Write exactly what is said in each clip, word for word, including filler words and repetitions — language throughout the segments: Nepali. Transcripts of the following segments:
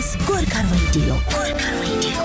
Gorkha radio Gorkha radio.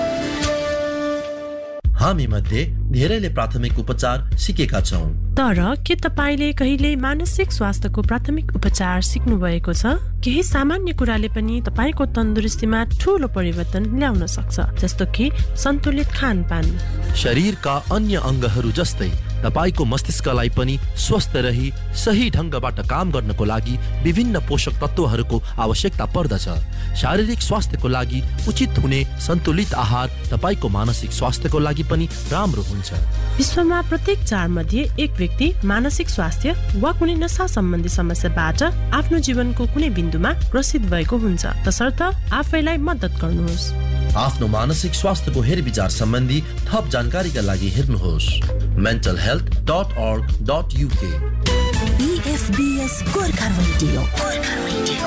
हामी मध्ये धेरैले प्राथमिक उपचार सिकेका छौं, तर के तपाईले कहिले मानसिक स्वास्थ्यको प्राथमिक उपचार सिक्नु भएको छ? केही सामान्य कुराले पनि तपाईको तन्दुरुस्तीमा ठूलो परिवर्तन ल्याउन सक्छ, जस्तो कि सन्तुलित खानपान। शरीरका अन्य अङ्गहरू जस्तै तपाईको मस्तिष्कलाई पनि स्वस्थ रही सही ढंगबाट काम गर्नको लागि विभिन्न पोषक तत्वहरूको आवश्यकता पर्दछ। शारीरिक स्वास्थ्यको लागि उचित हुने सन्तुलित आहार तपाईको मानसिक स्वास्थ्यको लागि पनि राम्रो हुन्छ। विश्वमा प्रत्येक चार मध्ये एक व्यक्ति मानसिक स्वास्थ्य वा कुनै नशा सम्बन्धी समस्याबाट आफ्नो जीवनको कुनै बिन्दुमा ग्रसित भएको हुन्छ। तसर्थ आफैलाई मद्दत गर्नुहोस्। आफ्नो मानसिक स्वास्थ्यको हेरविचार सम्बन्धी थप जानकारीका लागि हेर्नुहोस् मेन्टल हेल्थ डट अर्ग dot UK. बीएफबीएस Gorkha radio Gorkha radio.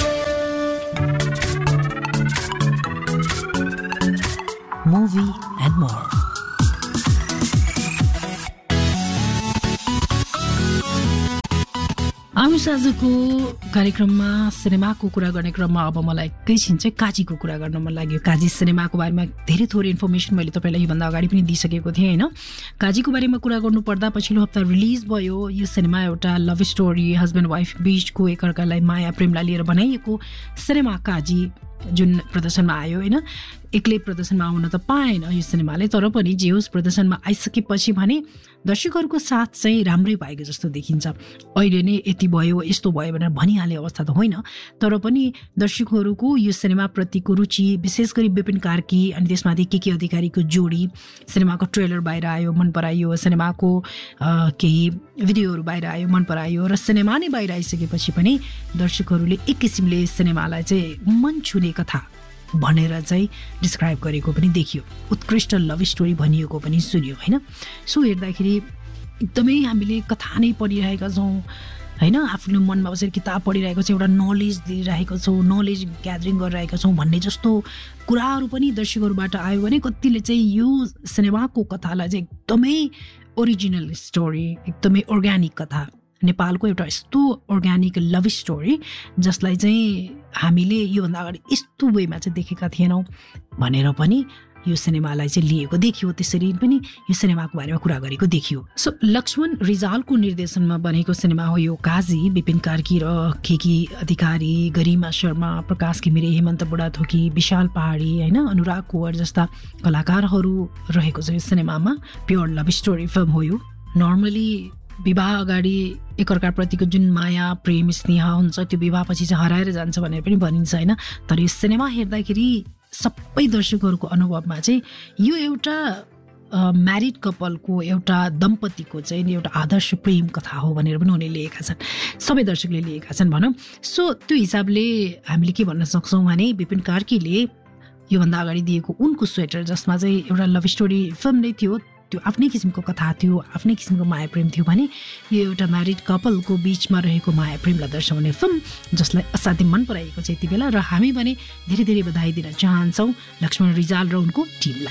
Movie and more. हामी आजको कार्यक्रममा सिनेमाको कुरा गर्ने क्रममा अब मलाई एकैछिन चाहिँ काजीको कुरा गर्न मन लाग्यो। काजी सिनेमाको बारेमा धेरै थोरै इन्फर्मेसन मैले तपाईँलाई योभन्दा अगाडि पनि दिइसकेको थिएँ होइन। काजीको बारेमा कुरा गर्नुपर्दा पछिल्लो हप्ता रिलिज भयो यो सिनेमा एउटा लभ स्टोरी, हस्बेन्ड वाइफ बिचको एकअर्कालाई माया प्रेमलाई लिएर बनाइएको सिनेमा काजी जुन प्रदर्शनमा आयो होइन। एक्लै प्रदर्शनमा आउन त पाएन यो सिनेमाले, तर पनि जे होस् प्रदर्शनमा आइसकेपछि भने दर्शकहरूको साथ चाहिँ राम्रै पाएको जस्तो देखिन्छ। अहिले नै यति भयो यस्तो भयो भनेर भनिहाल्ने अवस्था त होइन, तर पनि दर्शकहरूको यो सिनेमाप्रतिको रुचि विशेष गरी विपिन कार्की अनि त्यसमाथि के के अधिकारीको जोडी, सिनेमाको ट्रेलर बाहिर आयो मन परायो, सिनेमाको केही भिडियोहरू बाहिर आयो मन परायो र सिनेमा नै बाहिर आइसकेपछि पनि दर्शकहरूले एक किसिमले सिनेमालाई चाहिँ मन छुने कथा भनेर चाहिँ डिस्क्राइब गरेको पनि देखियो, उत्कृष्ट लभ स्टोरी भनिएको पनि सुन्यो होइन। सो हेर्दाखेरि एकदमै हामीले कथा नै पढिरहेका छौँ होइन, आफ्नो मनमा बसेर किताब पढिरहेको छौँ, एउटा नलेज दिइरहेको छौँ, नलेज ग्यादरिङ गरिरहेका छौँ भन्ने जस्तो कुराहरू पनि दर्शकहरूबाट आयो भने कतिले चाहिँ यो सिनेमाको कथालाई चाहिँ एकदमै ओरिजिनल स्टोरी, एकदमै अर्ग्यानिक कथा, नेपालको एउटा यस्तो अर्ग्यानिक लभ स्टोरी जसलाई चाहिँ हामीले योभन्दा अगाडि यस्तो वेमा चाहिँ देखेका थिएनौँ भनेर पनि यो सिनेमालाई चाहिँ लिएको देखियो। त्यसरी पनि यो सिनेमाको बारेमा कुरा गरेको देखियो। सो लक्ष्मण रिजालको निर्देशनमा बनेको सिनेमा हो यो काजी। विपिन कार्की र केकी अधिकारी, गरिमा शर्मा, प्रकाश घिमिरे, हेमन्त बुढाथोकी, विशाल पहाडी होइन, अनुराग कुँवर जस्ता कलाकारहरू रहेको छ यो सिनेमामा। प्योर लभ स्टोरी फिल्म हो यो। नर्मली विवाह अगाडि एकअर्काप्रतिको जुन माया प्रेम स्नेह हुन्छ त्यो विवाहपछि चाहिँ हराएर जान्छ भनेर पनि भनिन्छ होइन, तर यो सिनेमा हेर्दाखेरि सबै दर्शकहरूको अनुभवमा चाहिँ यो एउटा म्यारिड कपलको, एउटा दम्पतिको चाहिँ एउटा आदर्श प्रेम कथा हो भनेर पनि उनीहरूले लिएका छन्, सबै दर्शकले लिएका छन् भनौँ। सो त्यो हिसाबले हामीले के भन्न सक्छौँ भने विपिन कार्कीले योभन्दा अगाडि दिएको उनको स्वेटर जसमा चाहिँ एउटा लभ स्टोरी फिल्म नै थियो, त्यो आफ्नै किसिमको कथा थियो, आफ्नै किसिमको माया प्रेम थियो भने यो एउटा म्यारिड कपलको बिचमा रहेको माया प्रेमलाई दर्शाउने फिल्म जसलाई असाध्यै मन पराएको छ यति बेला। र हामी भने धेरै धेरै बधाई दिन चाहन्छौँ लक्ष्मण रिजाल र उनको टिमलाई।